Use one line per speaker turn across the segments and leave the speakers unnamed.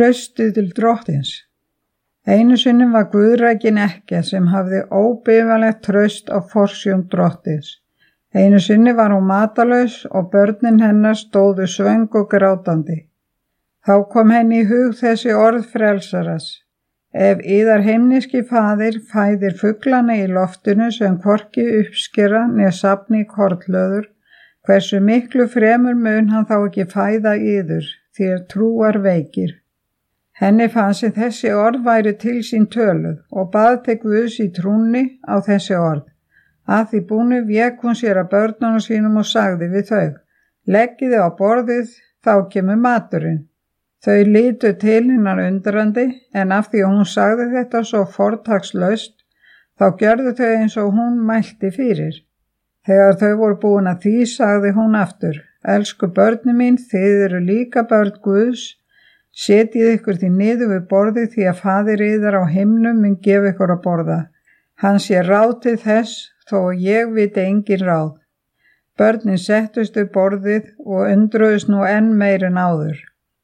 Traustið til drottins. Einu sinni var guðrækin ekkja sem hafði óbifalegt traust á forsjón drottins. Einu sinni var hún matarlaus og börnin hennar stóðu svöng og grátandi. Þá kom henni í hug þessi orð frelsaras. Ef yðar himneski faðir fæðir fuglana í loftinu sem hvorki uppskera né safni kornhlöður, hversu miklu fremur mun hann þá ekki fæða yður, þér trúar veikir. Henni fannst sem þessi orð væri til sín töluð og bað til Guðs í trúnni á þessi orð. Að því búnu vék hún sér að börnunum sínum og sagði við þau, leggiði á borðið, þá kemur maturinn. Þau litu til hennar undrandi, en af því að hún sagði þetta svo fortakslaust, þá gjörðu þau eins og hún mælti fyrir. Þegar þau voru búin að því, sagði hún aftur, elsku börni mín, þið eru líka börn Guðs, setjið ykkur því niður við borðið því að faðir yðar á himnum mun gefa ykkur að borða. Hann sé ráð til þess, þó að ég viti engin ráð. Börnin settust við borðið og undruðust nú enn meir en áður.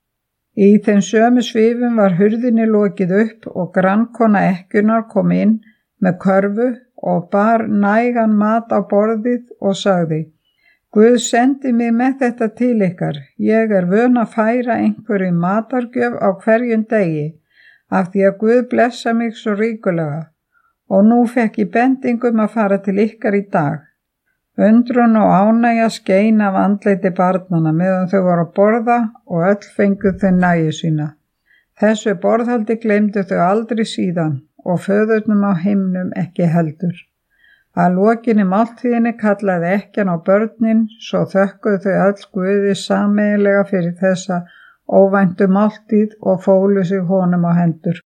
Í þeim sömu svifum var hurðinni lokið upp og grannkona ekkjunnar kom inn með körfu og bar nægan mat á borðið og sagði, Guð sendi mig með þetta til ykkar, ég er vön að færa einhverju matargjöf á hverjum degi, af því að Guð blessa mig svo ríkulega, og nú fekk ég bendingum að fara til ykkar í dag. Undrun og ánægja skein af andleiti barnanna meðan þau voru að borða og öll fenguð þau nægju sína. Þessu borðhaldi gleymdu þau aldrei síðan og föðurnum á himnum ekki heldur. Að lokinni máltíðinni kallaði ekkjan á börnin, svo þökkuðu þau öll Guði sameiginlega fyrir þessa óvæntu máltíð og fólu sig honum á hendur.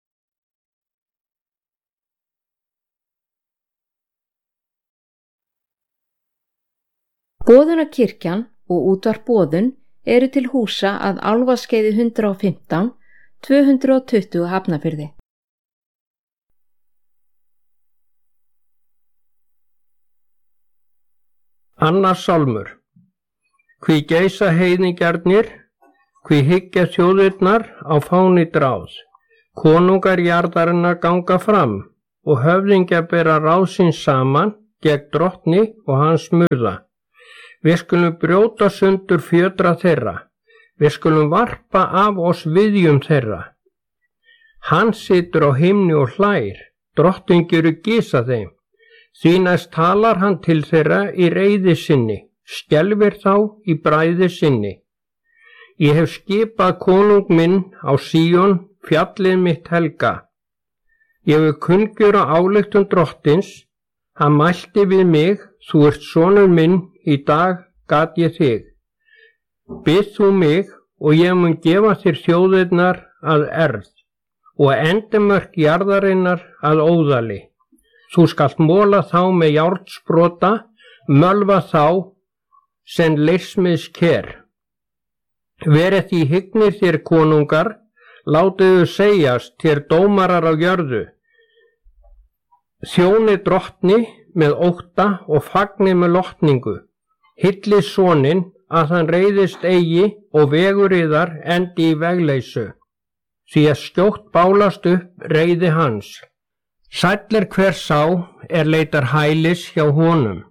Boðunarkirkjan og útvarp Boðun eru til húsa að Álfaskeiði 115, 220 Hafnarfirði.
Annar sálmur. Hví geisa heiðingjarnir, hví hyggja þjóðirnar á fáni dráð. Konungar jarðarinnar ganga fram og höfðingja bera ráð sín saman gegn drottni og hans murða. Við skulum brjóta sundur fjötra þeirra. Við skulum varpa af oss viðjum þeirra. Hann situr á himni og hlær, drottinn gerur gísa þeim. Því næst talar hann til þeirra í reiði sinni, skelfir þá í bræði sinni. Ég hef skipað konung minn á Síón, fjallið mitt helga. Ég hef kunngjöra ályktun drottins, hann mælti við mig, þú ert sonur minn, í dag gat ég þig. Bið þú mig og ég mun gefa þér þjóðirnar að erð og endimörk jarðarinnar að óðali. Þú skalt móla þá með járnsprota, mölva þá sem leirsmiðs ker. Verið því hygnir þér konungar, látiðu segjast þér dómarar á jörðu. Þjóni drottni með ótta og fagni með lotningu. Hylli soninn að hann reiðist eigi og vegur yðar endi í vegleysu. Því að skjótt bálast upp reiði hans. Sæll hver sá leitar hælis hjá honum.